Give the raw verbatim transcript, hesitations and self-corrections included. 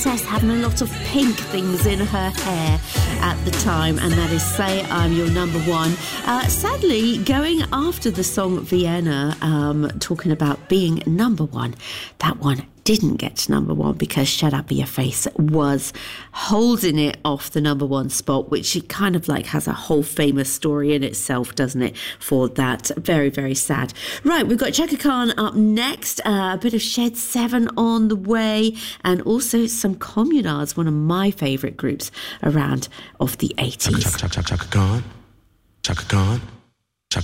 Princess having a lot of pink things in her hair at the time, and that is Say I'm Your Number One. Uh, sadly, going after the song Vienna, um, talking about being number one, that one didn't get to number one because Shut Up Your Face was holding it off the number one spot, which it kind of like has a whole famous story in itself, doesn't it, for that. Very, very sad. Right, we've got Chaka Khan up next, uh, a bit of Shed seven on the way, and also some Communards, one of my favourite groups around of the eighties. Chaka, Chaka, Chaka, Chaka Khan. Chaka Khan.